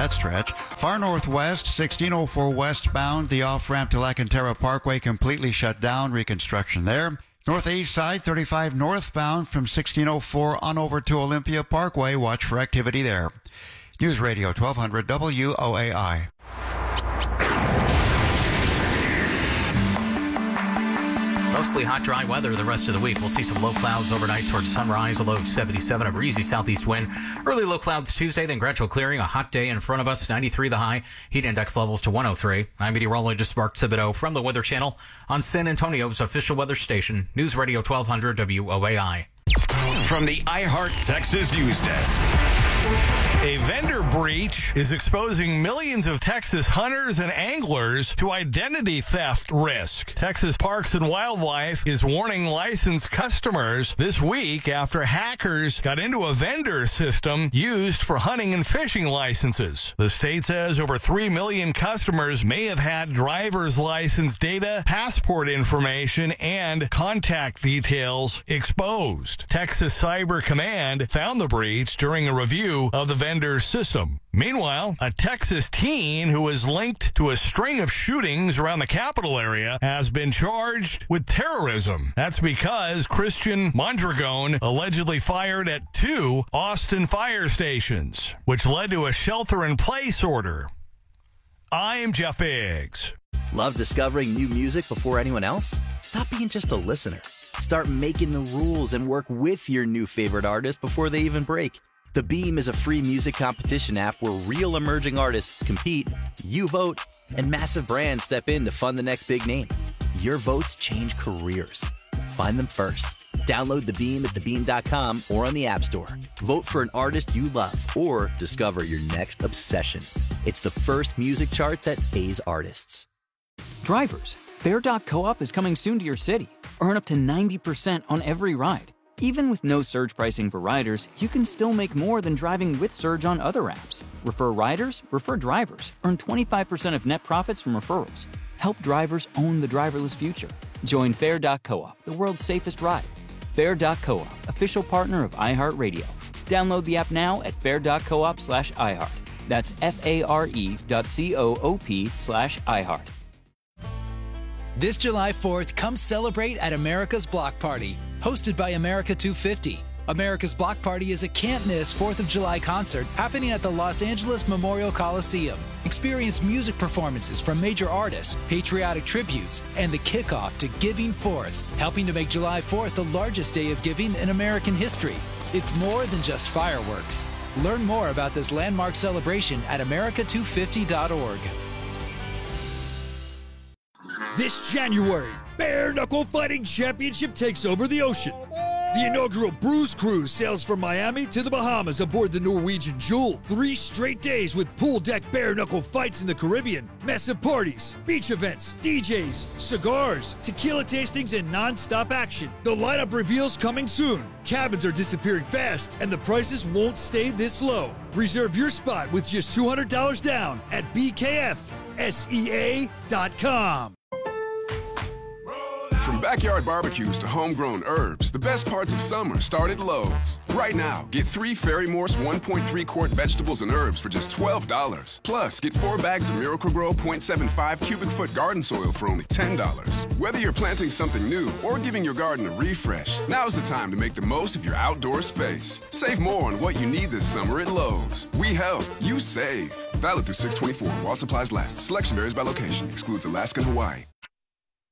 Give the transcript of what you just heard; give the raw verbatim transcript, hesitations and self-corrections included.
that stretch. Far northwest, sixteen oh four westbound, the off-ramp to Lacantera Parkway completely shut down, reconstruction there. Northeast side, thirty-five northbound from sixteen oh four on over to Olympia Parkway. Watch for activity there. News Radio twelve hundred W O A I. Mostly hot, dry weather the rest of the week. We'll see some low clouds overnight towards sunrise, a low of seventy-seven, a breezy southeast wind. Early low clouds Tuesday, then gradual clearing. A hot day in front of us, ninety-three the high. Heat index levels to one oh three. I'm meteorologist Mark Thibodeau from the Weather Channel on San Antonio's official weather station, News Radio twelve hundred W O A I. From the iHeart Texas News Desk. A vendor breach is exposing millions of Texas hunters and anglers to identity theft risk. Texas Parks and Wildlife is warning licensed customers this week after hackers got into a vendor system used for hunting and fishing licenses. The state says over three million customers may have had driver's license data, passport information, and contact details exposed. Texas Cyber Command found the breach during a review of the vendor system. Meanwhile, a Texas teen who is linked to a string of shootings around the capital area has been charged with terrorism. That's because Christian Mondragon allegedly fired at two Austin fire stations, which led to a shelter-in-place order. I'm Jeff Biggs. Love discovering new music before anyone else? Stop being just a listener. Start making the rules and work with your new favorite artist before they even break. The Beam is a free music competition app where real emerging artists compete, you vote, and massive brands step in to fund the next big name. Your votes change careers. Find them first. Download The Beam at the beam dot com or on the App Store. Vote for an artist you love or discover your next obsession. It's the first music chart that pays artists. Drivers, Fair dot coop is coming soon to your city. Earn up to ninety percent on every ride. Even with no surge pricing for riders, you can still make more than driving with Surge on other apps. Refer riders, refer drivers. Earn twenty-five percent of net profits from referrals. Help drivers own the driverless future. Join Fair dot coop, the world's safest ride. Fair dot coop, official partner of iHeartRadio. Download the app now at fair dot coop slash iHeart. That's F-A-R-E dot C-O-O-P slash iHeart. This July fourth, come celebrate at America's Block Party, hosted by America two fifty. America's Block Party is a can't-miss fourth of July concert happening at the Los Angeles Memorial Coliseum. Experience music performances from major artists, patriotic tributes, and the kickoff to Giving Fourth, helping to make July fourth the largest day of giving in American history. It's more than just fireworks. Learn more about this landmark celebration at america two fifty dot org. This January, Bare Knuckle Fighting Championship takes over the ocean. The inaugural Bruise Cruise sails from Miami to the Bahamas aboard the Norwegian Jewel. Three straight days with pool deck bare knuckle fights in the Caribbean, massive parties, beach events, D Js, cigars, tequila tastings, and non-stop action. The lineup reveals coming soon. Cabins are disappearing fast, and the prices won't stay this low. Reserve your spot with just two hundred dollars down at B K F S E A dot com. From backyard barbecues to homegrown herbs, the best parts of summer start at Lowe's. Right now, get three Fairy Morse one point three quart vegetables and herbs for just twelve dollars. Plus, get four bags of Miracle-Gro point seven five cubic foot garden soil for only ten dollars. Whether you're planting something new or giving your garden a refresh, now's the time to make the most of your outdoor space. Save more on what you need this summer at Lowe's. We help, you save. Valid through six twenty-four while supplies last. Selection varies by location. Excludes Alaska and Hawaii.